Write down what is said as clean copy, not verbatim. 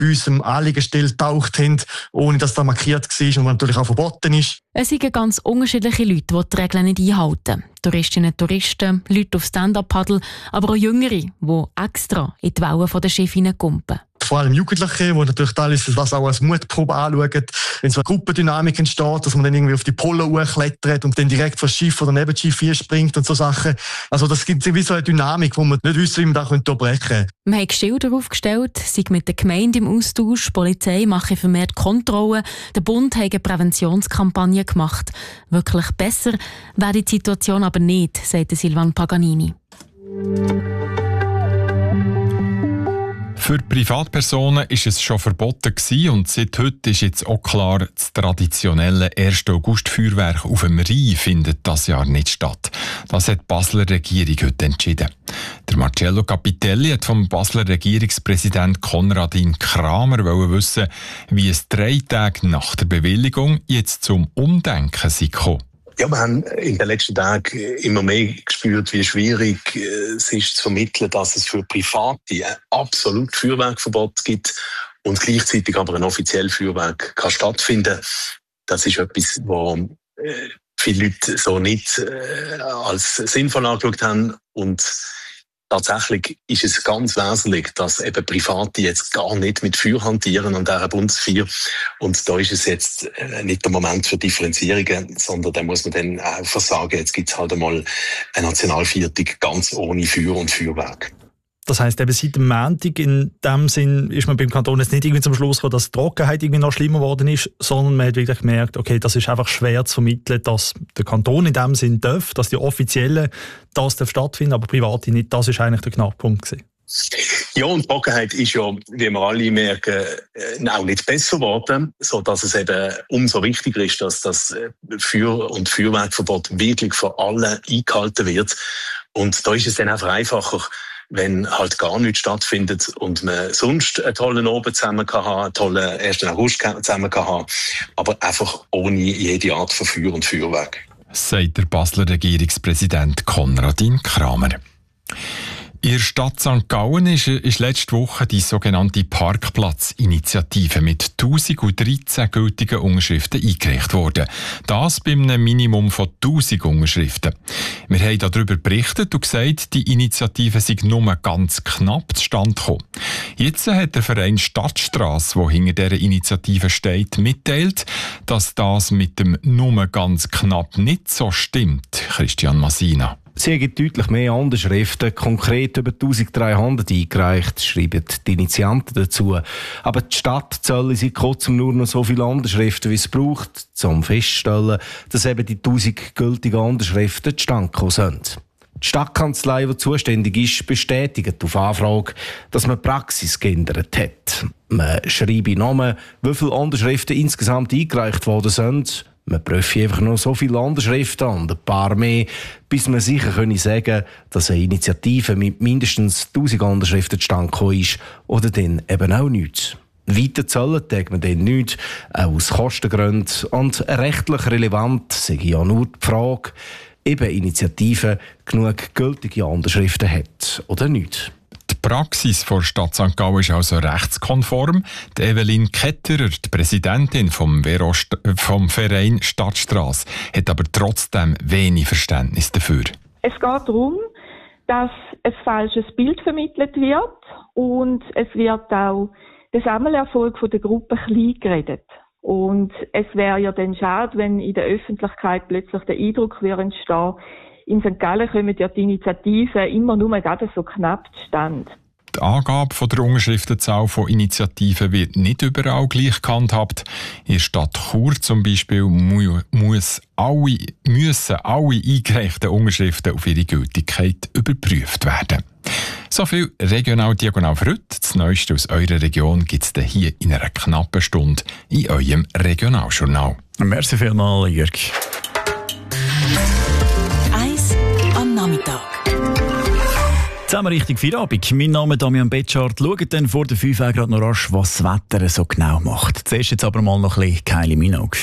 bei unserem Anliegestelle getaucht haben, ohne dass das markiert war und was natürlich auch verboten ist. Es sind ganz unterschiedliche Leute, die die Regeln nicht einhalten. Touristinnen und Touristen, Leute auf Stand-Up-Paddle, aber auch Jüngere, die extra in die Wellen der Schiffe hineinkumpen. Vor allem Jugendliche, die natürlich teilweise das auch als Mutprobe anschauen, wenn so eine Gruppendynamik entsteht, dass man dann irgendwie auf die Pole hochklettert und dann direkt vor das Schiff oder neben das Schiff springt und so Sachen. Also das gibt wie so eine Dynamik, die man nicht wissen, wie man da unterbrechen könnte. Wir haben Schilder aufgestellt, sind mit der Gemeinde im Austausch, die Polizei macht vermehrt Kontrollen, der Bund hat eine Präventionskampagne gemacht. Wirklich besser wäre die Situation aber nicht, sagt Silvan Paganini. Für Privatpersonen ist es schon verboten gewesen und seit heute ist jetzt auch klar, das traditionelle 1. August-Feuerwerk auf dem Rhein findet dieses Jahr nicht statt. Das hat die Basler Regierung heute entschieden. Der Marcello Capitelli hat vom Basler Regierungspräsident Konradin Kramer wissen, wie es 3 Tage nach der Bewilligung jetzt zum Umdenken gekommen. Ja, wir haben in den letzten Tagen immer mehr gespürt, wie schwierig es ist zu vermitteln, dass es für Private ein absolutes Feuerwerkverbot gibt und gleichzeitig aber ein offizielles Feuerwerk kann stattfinden. Das ist etwas, was viele Leute so nicht als sinnvoll angeschaut haben. Und tatsächlich ist es ganz wesentlich, dass eben Private jetzt gar nicht mit Feuer hantieren an dieser Bundesfeier. Und da ist es jetzt nicht der Moment für Differenzierungen, sondern da muss man dann einfach sagen, jetzt gibt es halt einmal eine Nationalviertung ganz ohne Feuer und Feuerwerk. Das heisst, eben seit dem Montag in dem Sinn ist man beim Kanton jetzt nicht irgendwie zum Schluss gekommen, dass die Trockenheit irgendwie noch schlimmer geworden ist, sondern man hat wirklich gemerkt, okay, das ist einfach schwer zu vermitteln, dass der Kanton in dem Sinn darf, dass die Offiziellen das stattfinden, aber Private nicht. Das ist eigentlich der Knackpunkt gewesen. Ja, und die Trockenheit ist ja, wie wir alle merken, auch nicht besser geworden, sodass es eben umso wichtiger ist, dass das Feuer- und Feuerwerkverbot wirklich von allen eingehalten wird. Und da ist es dann einfach einfacher, wenn halt gar nichts stattfindet und man sonst einen tollen Abend zusammen kann haben, einen tollen 1. August zusammen kann haben, aber einfach ohne jede Art von Feuer und Feuerwerk. Sagt der Basler Regierungspräsident Konradin Kramer. In der Stadt St. Gallen ist letzte Woche die sogenannte Parkplatzinitiative mit 1013 gültigen Unterschriften eingereicht worden. Das bei einem Minimum von 1000 Unterschriften. Wir haben darüber berichtet und gesagt, die Initiative sei nur ganz knapp zustande gekommen. Jetzt hat der Verein Stadtstrasse, der hinter dieser Initiative steht, mitteilt, dass das mit dem nur ganz knapp nicht so stimmt. Christian Massina. Sie haben deutlich mehr Unterschriften, konkret über 1300 eingereicht, schreiben die Initianten dazu. Aber die Stadt zählen seit kurzem nur noch so viele Unterschriften, wie es braucht, um festzustellen, dass eben die 1000 gültigen Unterschriften zustande gekommen sind. Die Stadtkanzlei, die zuständig ist, bestätigt auf Anfrage, dass man die Praxis geändert hat. Man schreibe Namen, wie viele Unterschriften insgesamt eingereicht worden sind. Man prüfe einfach noch so viele Unterschriften an, ein paar mehr, bis man sicher sagen könne, dass eine Initiative mit mindestens 1000 Unterschriften zustande gekommen ist oder dann eben auch nichts. Weiter zahlen tut man dann nichts, auch aus Kostengründen. Und rechtlich relevant sei ja nur die Frage, eben Initiative genug gültige Unterschriften hat oder nicht. Die Praxis der Stadt St. Gallen ist also rechtskonform. Die Evelyn Ketterer, die Präsidentin vom Verein Stadtstrasse, hat aber trotzdem wenig Verständnis dafür. Es geht darum, dass ein falsches Bild vermittelt wird und es wird auch der Sammelerfolg der Gruppe klein geredet. Und es wäre ja dann schade, wenn in der Öffentlichkeit plötzlich der Eindruck würde entstehen, in St. Gallen kommen ja die Initiativen immer nur gerade so knapp zustande. Die Angabe von der Unterschriftenzahl von Initiativen wird nicht überall gleich gehandhabt. In der Stadt Chur zum Beispiel müssen alle eingereichten Unterschriften auf ihre Gültigkeit überprüft werden. So viel regional diagonal für heute. Das Neueste aus eurer Region gibt es hier in einer knappen Stunde in eurem Regionaljournal. Merci vielmals, Jörg. Nachmittag. Zusammen richtig Feierabend. Mein Name ist Damian Betschart. Schaut dann vor der 5 Uhr gerade noch rasch, was das Wetter so genau macht. Zuerst jetzt aber mal noch ein bisschen Kylie Minogue.